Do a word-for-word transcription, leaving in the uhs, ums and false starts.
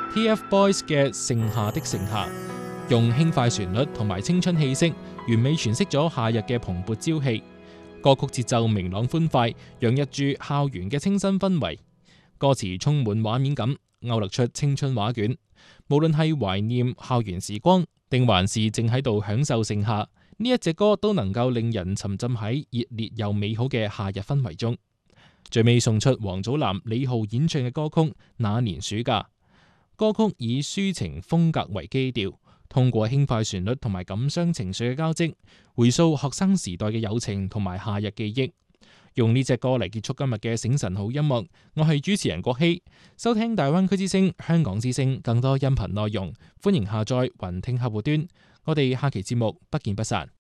T F Boys 嘅《盛夏的盛夏》，用輕快旋律同埋青春氣息，完美詮釋咗夏日嘅蓬勃朝氣。歌曲節奏明朗歡快，洋溢住校園嘅清新氛圍。歌詞充滿畫面感，勾勒出青春畫卷。無論係懷念校園時光，定還是正喺度享受盛夏，呢一隻歌都能夠令人沉浸喺熱烈又美好嘅夏日氛圍中。最尾送出王祖藍、李浩演唱嘅歌曲《那年暑假》。歌曲以抒情風格為基調，通過輕快旋律同埋感傷情緒嘅交織，回溯學生時代嘅友情同埋夏日記憶。用呢隻歌嚟結束今日嘅醒神好音樂，我係主持人郭希。收聽大灣區之聲、香港之聲更多音頻內容，歡迎下載雲聽客戶端。我哋下期節目不見不散。